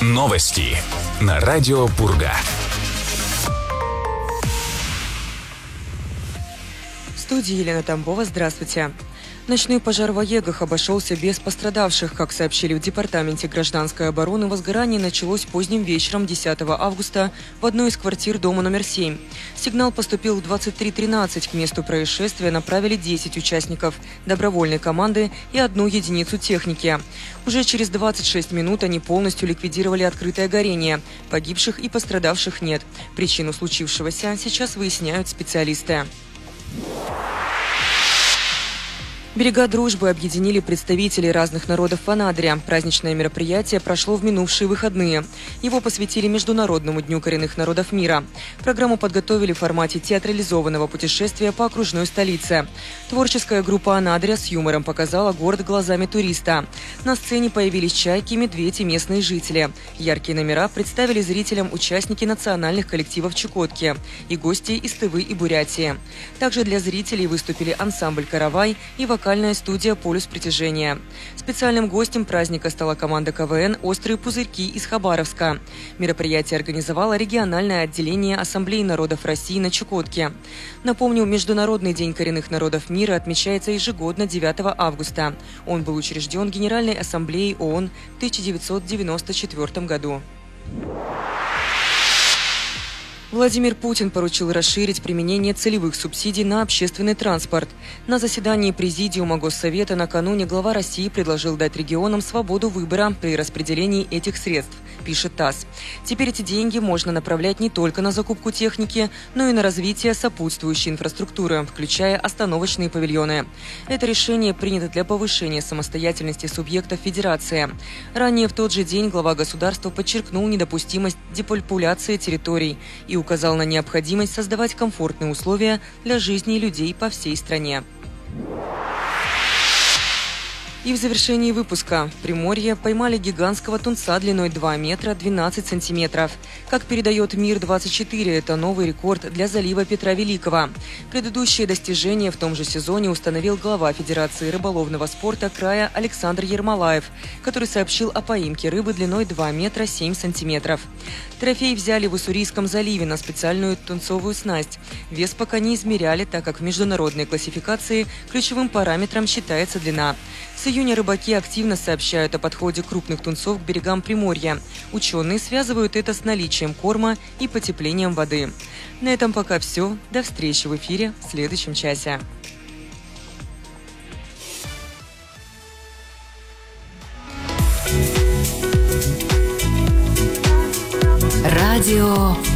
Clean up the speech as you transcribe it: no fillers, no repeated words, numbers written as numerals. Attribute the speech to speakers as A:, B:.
A: Новости на радио Пурга.
B: В студии Елена Тамбова. Здравствуйте. Ночной пожар в Аегах обошелся без пострадавших. Как сообщили в Департаменте гражданской обороны, возгорание началось поздним вечером 10 августа в одной из квартир дома номер 7. Сигнал поступил в 23:13. К месту происшествия направили 10 участников добровольной команды и 1 единицу техники. Уже через 26 минут они полностью ликвидировали открытое горение. Погибших и пострадавших нет. Причину случившегося сейчас выясняют специалисты. Берега дружбы объединили представителей разных народов в Анадыре. Праздничное мероприятие прошло в минувшие выходные. Его посвятили Международному дню коренных народов мира. Программу подготовили в формате театрализованного путешествия по окружной столице. Творческая группа Анадыря с юмором показала город глазами туриста. На сцене появились чайки, медведь и местные жители. Яркие номера представили зрителям участники национальных коллективов Чукотки и гости из Тывы и Бурятии. Также для зрителей выступили ансамбль «Каравай» и вокальная студия «Полюс притяжения». Специальным гостем праздника стала команда КВН «Острые пузырьки» из Хабаровска. Мероприятие организовало региональное отделение Ассамблеи народов России на Чукотке. Напомню, Международный день коренных народов мира отмечается ежегодно 9 августа. Он был учрежден Генеральной Ассамблеей ООН в 1994 году. Владимир Путин поручил расширить применение целевых субсидий на общественный транспорт. На заседании Президиума Госсовета накануне глава России предложил дать регионам свободу выбора при распределении этих средств, пишет ТАСС. Теперь эти деньги можно направлять не только на закупку техники, но и на развитие сопутствующей инфраструктуры, включая остановочные павильоны. Это решение принято для повышения самостоятельности субъектов Федерации. Ранее в тот же день глава государства подчеркнул недопустимость депопуляции территорий и указал на необходимость создавать комфортные условия для жизни людей по всей стране. И в завершении выпуска в Приморье поймали гигантского тунца длиной 2 метра 12 сантиметров. Как передает Мир-24, это новый рекорд для залива Петра Великого. Предыдущее достижение в том же сезоне установил глава Федерации рыболовного спорта края Александр Ермолаев, который сообщил о поимке рыбы длиной 2 метра 7 сантиметров. Трофей взяли в Уссурийском заливе на специальную тунцовую снасть. Вес пока не измеряли, так как в международной классификации ключевым параметром считается длина. С июня рыбаки активно сообщают о подходе крупных тунцов к берегам Приморья. Ученые связывают это с наличием корма и потеплением воды. На этом пока все. До встречи в эфире в следующем часе.
C: Радио